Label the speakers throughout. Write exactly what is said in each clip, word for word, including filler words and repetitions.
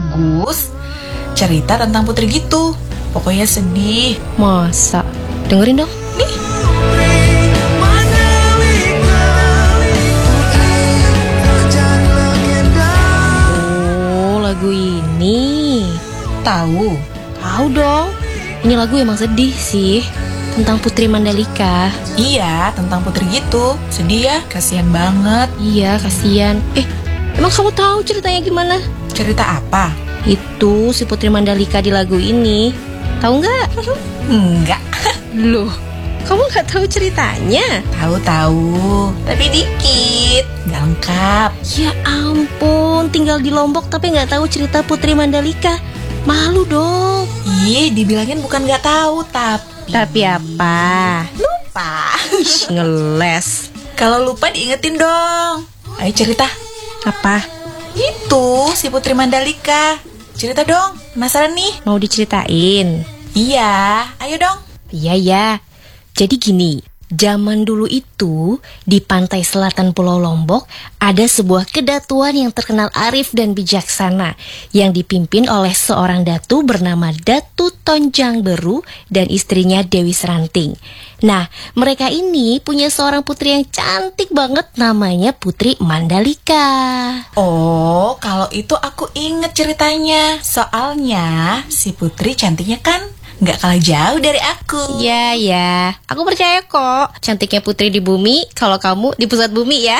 Speaker 1: bagus. Cerita tentang putri gitu. Pokoknya sedih.
Speaker 2: Masa? Dengerin dong.
Speaker 1: Nih.
Speaker 2: Oh, lagu ini.
Speaker 1: Tahu?
Speaker 2: Tahu dong. Ini lagu emang sedih sih. Tentang Putri Mandalika.
Speaker 1: Iya, tentang putri gitu. Sedih ya, kasihan banget.
Speaker 2: Iya, kasihan. Eh, emang kamu tahu ceritanya gimana?
Speaker 1: Cerita apa?
Speaker 2: Itu si Putri Mandalika di lagu ini. Tahu nggak?
Speaker 1: Enggak.
Speaker 2: Loh, kamu nggak tahu ceritanya?
Speaker 1: Tahu-tahu, tapi dikit, nggak lengkap.
Speaker 2: Ya ampun, tinggal di Lombok tapi nggak tahu cerita Putri Mandalika. Malu dong.
Speaker 1: Iya, dibilangin bukan nggak tahu, tapi
Speaker 2: Tapi apa?
Speaker 1: lupa.
Speaker 2: Ih, ngeles.
Speaker 1: Kalau lupa diingetin dong. Ayo cerita.
Speaker 2: Apa?
Speaker 1: Itu si Putri Mandalika. Cerita dong, penasaran nih.
Speaker 2: Mau diceritain?
Speaker 1: Iya, ayo dong.
Speaker 2: Iya ya. Jadi gini, zaman dulu itu di pantai selatan Pulau Lombok ada sebuah kedatuan yang terkenal arif dan bijaksana yang dipimpin oleh seorang datu bernama Datu Tonjang Beru dan istrinya Dewi Seranting. Nah, mereka ini punya seorang putri yang cantik banget, namanya Putri Mandalika.
Speaker 1: Oh, kalau itu aku inget ceritanya. Soalnya si Putri cantiknya kan nggak kalah jauh dari aku.
Speaker 2: Ya ya, aku percaya kok cantiknya putri di bumi kalau kamu di pusat bumi ya.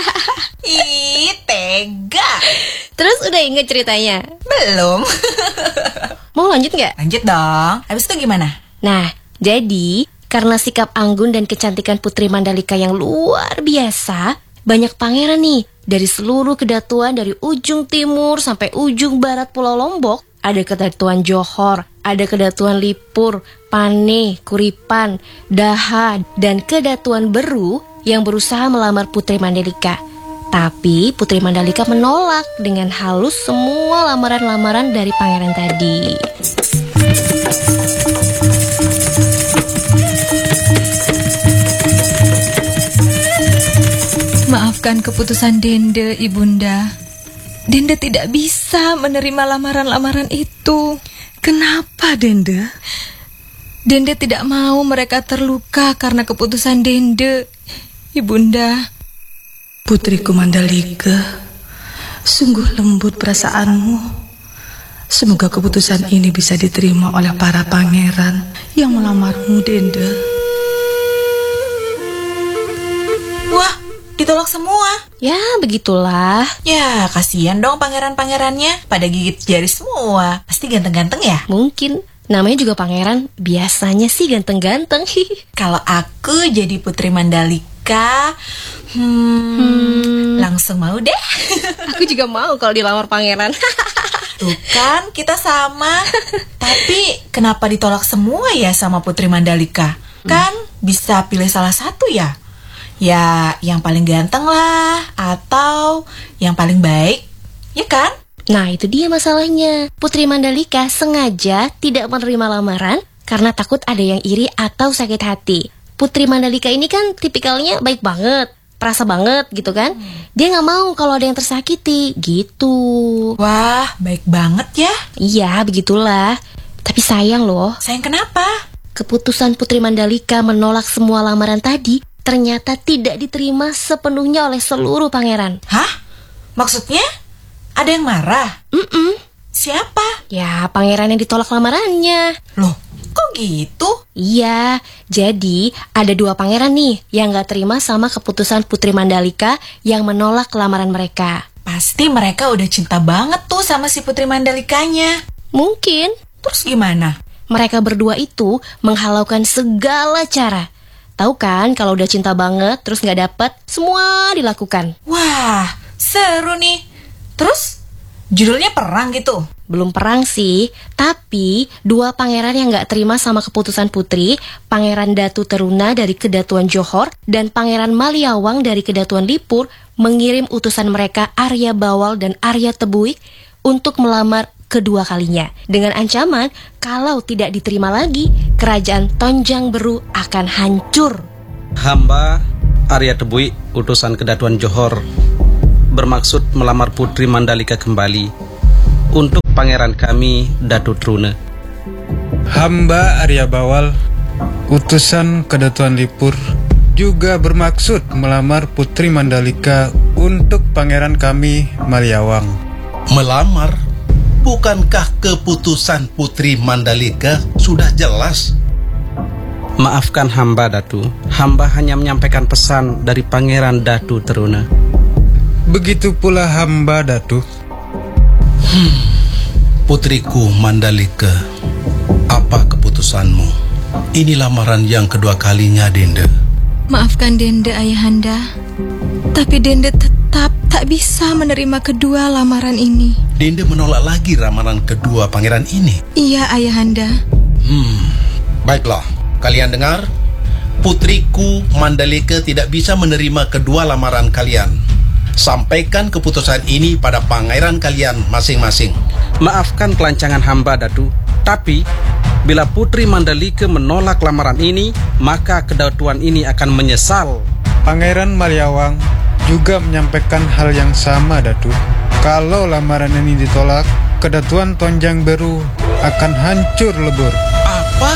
Speaker 1: Ih, tega.
Speaker 2: Terus udah inget ceritanya?
Speaker 1: Belum.
Speaker 2: Mau lanjut nggak?
Speaker 1: Lanjut dong. Habis itu gimana?
Speaker 2: Nah, jadi karena sikap anggun dan kecantikan Putri Mandalika yang luar biasa, banyak pangeran nih dari seluruh kedatuan dari ujung timur sampai ujung barat Pulau Lombok. Ada kedatuan Johor, ada kedatuan Lipur, Pane, Kuripan, Daha, dan kedatuan Beru yang berusaha melamar Putri Mandalika. Tapi Putri Mandalika menolak dengan halus semua lamaran-lamaran dari pangeran tadi.
Speaker 3: Maafkan keputusan Dende, Ibunda. Dende tidak bisa menerima lamaran-lamaran itu.
Speaker 4: Kenapa, Dende?
Speaker 3: Dende tidak mau mereka terluka karena keputusan Dende, Ibunda.
Speaker 4: Putriku Mandalika, sungguh lembut perasaanmu. Semoga keputusan ini bisa diterima oleh para pangeran yang melamarmu, Dende.
Speaker 1: Wah, ditolak semua.
Speaker 2: Ya, begitulah.
Speaker 1: Ya, kasihan dong pangeran-pangerannya. Pada gigit jari semua. Pasti ganteng-ganteng ya?
Speaker 2: Mungkin. Namanya juga pangeran, biasanya sih ganteng-ganteng.
Speaker 1: Kalau aku jadi Putri Mandalika, hmm, hmm. langsung mau deh.
Speaker 2: Aku juga mau kalau dilamar pangeran.
Speaker 1: Tuh kan, kita sama. Tapi kenapa ditolak semua ya sama Putri Mandalika? Kan bisa pilih salah satu ya? Ya, yang paling ganteng lah, atau yang paling baik, ya kan?
Speaker 2: Nah, itu dia masalahnya. Putri Mandalika sengaja tidak menerima lamaran karena takut ada yang iri atau sakit hati. Putri Mandalika ini kan tipikalnya baik banget, perasa banget gitu kan. Dia gak mau kalau ada yang tersakiti, gitu.
Speaker 1: Wah, baik banget ya.
Speaker 2: Iya, begitulah. Tapi sayang loh.
Speaker 1: Sayang kenapa?
Speaker 2: Keputusan Putri Mandalika menolak semua lamaran tadi ternyata tidak diterima sepenuhnya oleh seluruh pangeran.
Speaker 1: Hah? Maksudnya? Ada yang marah?
Speaker 2: Mm-mm.
Speaker 1: Siapa?
Speaker 2: Ya, pangeran yang ditolak lamarannya.
Speaker 1: Loh, kok gitu?
Speaker 2: Iya, jadi ada dua pangeran nih yang gak terima sama keputusan Putri Mandalika yang menolak lamaran mereka.
Speaker 1: Pasti mereka udah cinta banget tuh sama si Putri Mandalikanya.
Speaker 2: Mungkin.
Speaker 1: Terus gimana?
Speaker 2: Mereka berdua itu menghalaukan segala cara. Tahu kan kalau udah cinta banget terus gak dapet, semua dilakukan.
Speaker 1: Wah, seru nih. Terus, judulnya perang gitu?
Speaker 2: Belum perang sih, tapi dua pangeran yang gak terima sama keputusan Putri, Pangeran Datu Teruna dari Kedatuan Johor dan Pangeran Maliawang dari Kedatuan Lipur, mengirim utusan mereka Arya Bawal dan Arya Tebuik untuk melamar kedua kalinya. Dengan ancaman, kalau tidak diterima lagi, kerajaan Tonjang Beru akan hancur.
Speaker 5: Hamba Arya Tebuik, utusan Kedatuan Johor, bermaksud melamar Putri Mandalika kembali untuk pangeran kami Datu Truna.
Speaker 6: Hamba Arya Bawal, utusan Kedatuan Lipur, juga bermaksud melamar Putri Mandalika untuk pangeran kami Mariawang.
Speaker 7: Melamar? Bukankah keputusan Putri Mandalika sudah jelas?
Speaker 5: Maafkan hamba, Datu. Hamba hanya menyampaikan pesan dari pangeran Datu Truna.
Speaker 6: Begitu pula hamba, Datu.
Speaker 7: Hmm, Putriku Mandalika, apa keputusanmu? Ini lamaran yang kedua kalinya, Dende.
Speaker 3: Maafkan Dende, Ayahanda. Tapi Dende tetap tak bisa menerima kedua lamaran ini.
Speaker 7: Dende menolak lagi lamaran kedua pangeran ini?
Speaker 3: Iya, Ayahanda.
Speaker 7: Hmm, baiklah. Kalian dengar? Putriku Mandalika tidak bisa menerima kedua lamaran kalian. Sampaikan keputusan ini pada pangeran kalian masing-masing.
Speaker 5: Maafkan kelancangan hamba, Datu. Tapi, bila Putri Mandalika menolak lamaran ini, maka kedatuan ini akan menyesal.
Speaker 6: Pangeran Mariawang juga menyampaikan hal yang sama, Datu. Kalau lamaran ini ditolak, kedatuan Tonjang Beru akan hancur lebur.
Speaker 7: Apa?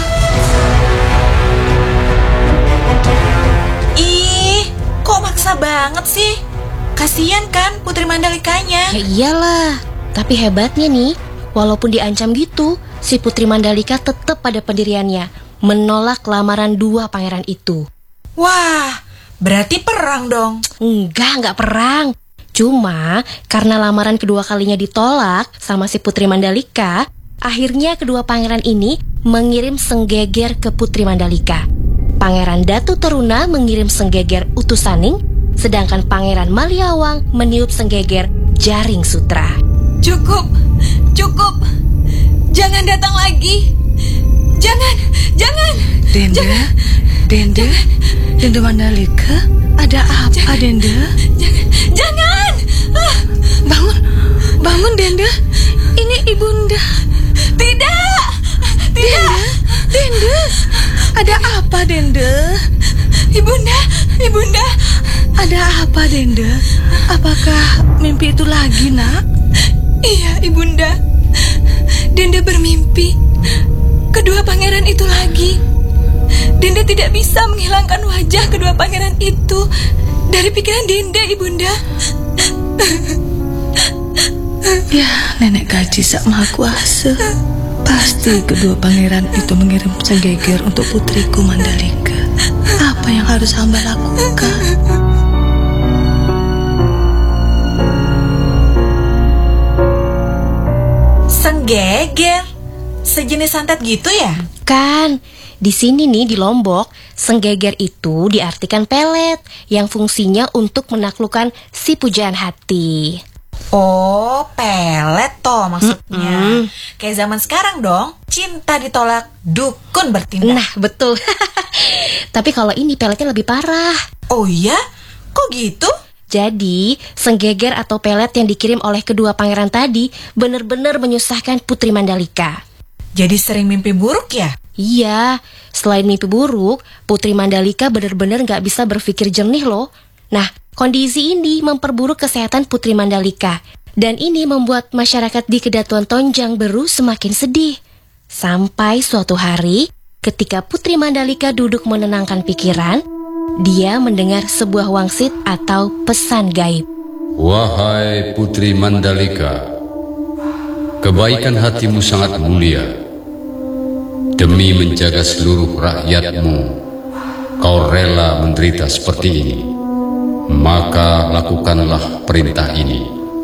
Speaker 1: Ih, kok maksa banget sih? Kasian kan Putri Mandalikanya.
Speaker 2: Ya iyalah, tapi hebatnya nih, walaupun diancam gitu, si Putri Mandalika tetap pada pendiriannya, menolak lamaran dua pangeran itu.
Speaker 1: Wah, berarti perang dong.
Speaker 2: Enggak, enggak perang. Cuma karena lamaran kedua kalinya ditolak sama si Putri Mandalika, akhirnya kedua pangeran ini mengirim senggeger ke Putri Mandalika. Pangeran Datu Teruna mengirim senggeger utusaning, sedangkan Pangeran Maliawang meniup senggeger jaring sutra.
Speaker 3: Cukup, cukup. Jangan datang lagi. Jangan, jangan.
Speaker 4: Dende,
Speaker 3: jangan.
Speaker 4: Dende,
Speaker 3: jangan.
Speaker 4: Dende Mandalika, ada apa,
Speaker 3: jangan.
Speaker 4: Dende?
Speaker 3: Jangan, jangan. Ah.
Speaker 4: Bangun, bangun, Dende. Ini ibunda.
Speaker 3: Tidak, tidak.
Speaker 4: Dende, Dende, ada apa, Dende?
Speaker 3: Ibunda, ibunda.
Speaker 4: Ada apa, Dende? Apakah mimpi itu lagi, nak?
Speaker 3: Iya, ibunda. Dende bermimpi kedua pangeran itu lagi. Dende tidak bisa menghilangkan wajah kedua pangeran itu dari pikiran Dende, ibunda.
Speaker 4: Ya, nenek gaji Sak Maha Kuasa. Pasti kedua pangeran itu mengirim senggeger untuk putriku Mandalika. Apa yang harus hamba lakukan?
Speaker 1: Senggeger? Sejenis santet gitu ya?
Speaker 2: Kan, di sini nih di Lombok, senggeger itu diartikan pelet yang fungsinya untuk menaklukkan si pujaan hati.
Speaker 1: Oh, pelet toh maksudnya.
Speaker 2: Mm-mm.
Speaker 1: Kayak zaman sekarang dong, cinta ditolak, dukun bertindak.
Speaker 2: Nah, betul. Tapi kalau ini peletnya lebih parah.
Speaker 1: Oh iya? Kok gitu?
Speaker 2: Jadi, senggeger atau pelet yang dikirim oleh kedua pangeran tadi benar-benar menyusahkan Putri Mandalika.
Speaker 1: Jadi sering mimpi buruk ya?
Speaker 2: Iya, selain mimpi buruk, Putri Mandalika benar-benar gak bisa berpikir jernih loh. Nah, kondisi ini memperburuk kesehatan Putri Mandalika. Dan ini membuat masyarakat di Kedatuan Tonjang Beru semakin sedih. Sampai suatu hari, ketika Putri Mandalika duduk menenangkan pikiran, dia mendengar sebuah wangsit atau pesan gaib.
Speaker 8: Wahai Putri Mandalika, kebaikan hatimu sangat mulia. Demi menjaga seluruh rakyatmu, kau rela menderita seperti ini. Maka lakukanlah perintah ini.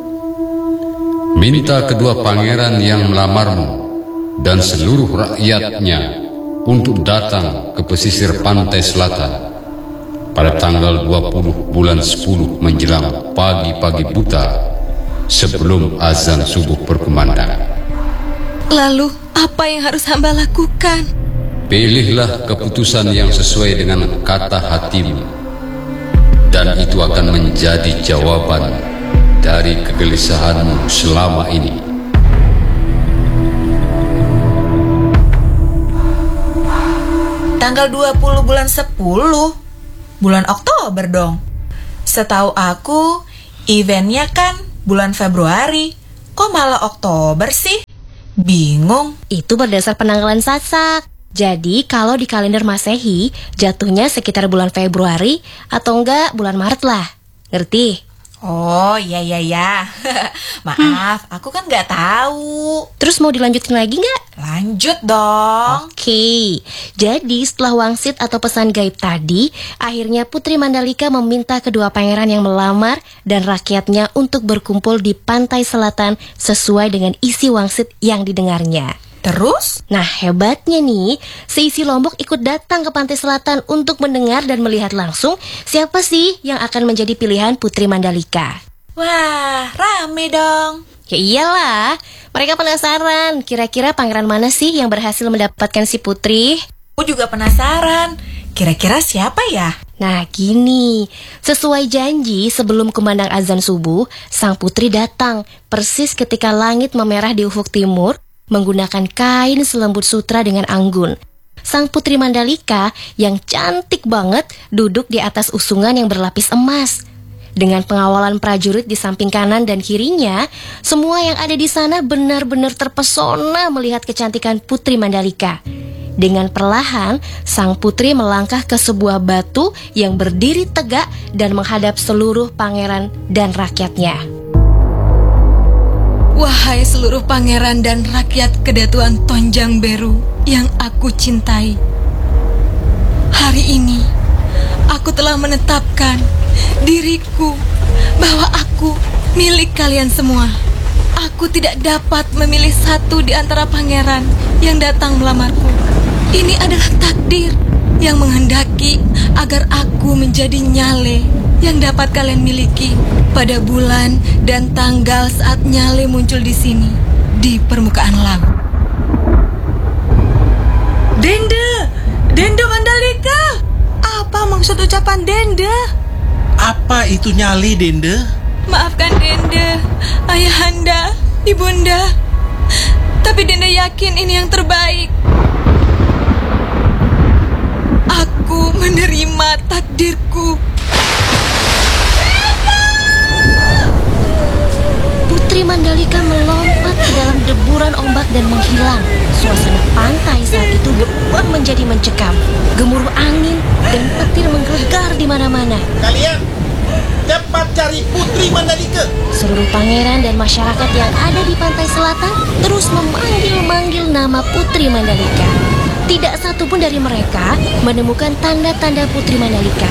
Speaker 8: Minta kedua pangeran yang melamarmu dan seluruh rakyatnya untuk datang ke pesisir pantai selatan pada tanggal dua puluh bulan sepuluh menjelang pagi-pagi buta sebelum azan subuh berkumandang.
Speaker 3: Lalu, apa yang harus hamba lakukan?
Speaker 8: Pilihlah keputusan yang sesuai dengan kata hatimu, dan itu akan menjadi jawaban dari kegelisahanmu selama ini.
Speaker 1: Tanggal dua puluh bulan sepuluh, bulan Oktober dong. Setahu aku, eventnya kan bulan Februari. Kok malah Oktober sih? Bingung.
Speaker 2: Itu berdasar penanggalan Sasak. Jadi kalau di kalender Masehi jatuhnya sekitar bulan Februari atau enggak bulan Maret lah. Ngerti?
Speaker 1: Oh, iya iya ya. Maaf, aku kan nggak tahu.
Speaker 2: Terus mau dilanjutin lagi nggak?
Speaker 1: Lanjut dong.
Speaker 2: Oke, jadi setelah wangsit atau pesan gaib tadi, akhirnya Putri Mandalika meminta kedua pangeran yang melamar dan rakyatnya untuk berkumpul di pantai selatan sesuai dengan isi wangsit yang didengarnya.
Speaker 1: Terus?
Speaker 2: Nah, hebatnya nih, seisi Lombok ikut datang ke pantai selatan untuk mendengar dan melihat langsung siapa sih yang akan menjadi pilihan Putri Mandalika.
Speaker 1: Wah, rame dong.
Speaker 2: Ya iyalah, mereka penasaran kira-kira pangeran mana sih yang berhasil mendapatkan si putri.
Speaker 1: Aku juga penasaran, kira-kira siapa ya?
Speaker 2: Nah gini, sesuai janji sebelum kumandang azan subuh, sang putri datang persis ketika langit memerah di ufuk timur, menggunakan kain selembut sutra dengan anggun. Sang Putri Mandalika yang cantik banget duduk di atas usungan yang berlapis emas. Dengan pengawalan prajurit di samping kanan dan kirinya, semua yang ada di sana benar-benar terpesona melihat kecantikan Putri Mandalika. Dengan perlahan, sang putri melangkah ke sebuah batu yang berdiri tegak dan menghadap seluruh pangeran dan rakyatnya.
Speaker 3: Wahai seluruh pangeran dan rakyat kedatuan Tonjang Beru yang aku cintai. Hari ini, aku telah menetapkan diriku bahwa aku milik kalian semua. Aku tidak dapat memilih satu di antara pangeran yang datang melamarku. Ini adalah takdir yang menghendaki agar aku menjadi nyale yang dapat kalian miliki pada bulan dan tanggal saat nyale muncul di sini, di permukaan laut.
Speaker 4: Denda! Denda Mandalika! Apa maksud ucapan Denda?
Speaker 7: Apa itu nyali, Denda?
Speaker 3: Maafkan Denda, Ayahanda, Ibunda. Tapi Denda yakin ini yang terbaik. Aku menerima takdirku.
Speaker 2: Putri Mandalika melompat ke dalam deburan ombak dan menghilang. Suasana pantai saat itu berubah menjadi mencekam. Gemuruh angin dan petir menggelegar di mana-mana.
Speaker 7: Kalian cepat cari Putri Mandalika.
Speaker 2: Seluruh pangeran dan masyarakat yang ada di pantai selatan terus memanggil-manggil nama Putri Mandalika. Tidak satu pun dari mereka menemukan tanda-tanda Putri Mandalika.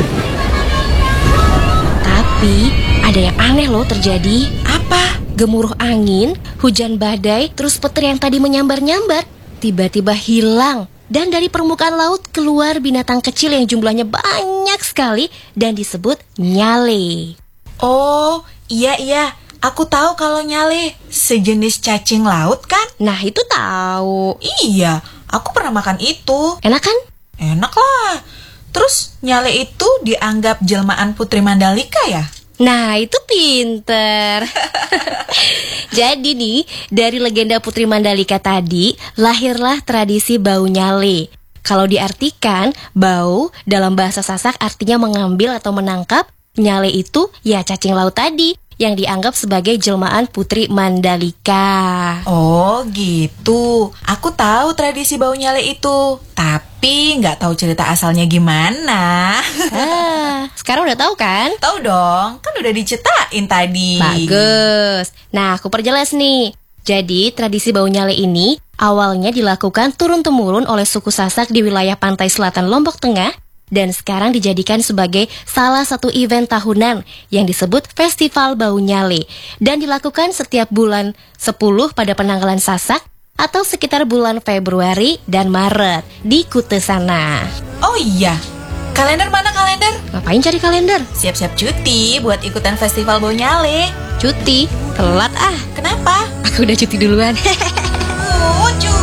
Speaker 2: Tapi ada yang aneh loh terjadi.
Speaker 1: Apa?
Speaker 2: Gemuruh angin, hujan badai, terus petir yang tadi menyambar-nyambar tiba-tiba hilang. Dan dari permukaan laut keluar binatang kecil yang jumlahnya banyak sekali dan disebut nyale.
Speaker 1: Oh, iya iya. Aku tahu kalau nyale sejenis cacing laut kan?
Speaker 2: Nah itu tahu.
Speaker 1: Iya, aku pernah makan itu.
Speaker 2: Enak kan?
Speaker 1: Enak lah. Terus nyale itu dianggap jelmaan Putri Mandalika ya?
Speaker 2: Nah itu pinter. Jadi nih, dari legenda Putri Mandalika tadi lahirlah tradisi bau nyale. Kalau diartikan, bau dalam bahasa Sasak artinya mengambil atau menangkap. Nyale itu ya cacing laut tadi yang dianggap sebagai jelmaan Putri Mandalika.
Speaker 1: Oh gitu. Aku tahu tradisi bau nyale itu, tapi nggak tahu cerita asalnya gimana.
Speaker 2: Ah, sekarang udah tahu kan?
Speaker 1: Tahu dong, kan udah diceritain tadi.
Speaker 2: Bagus. Nah, aku perjelas nih. Jadi, tradisi bau nyale ini awalnya dilakukan turun-temurun oleh suku Sasak di wilayah pantai selatan Lombok Tengah dan sekarang dijadikan sebagai salah satu event tahunan yang disebut Festival Bau Nyale dan dilakukan setiap bulan sepuluh pada penanggalan Sasak atau sekitar bulan Februari dan Maret di Kute sana.
Speaker 1: Oh iya, kalender mana kalender?
Speaker 2: Ngapain cari kalender?
Speaker 1: Siap-siap cuti buat ikutan Festival Bau Nyale.
Speaker 2: Cuti? Telat ah.
Speaker 1: Kenapa?
Speaker 2: Aku udah cuti duluan.
Speaker 1: Oh, cuti.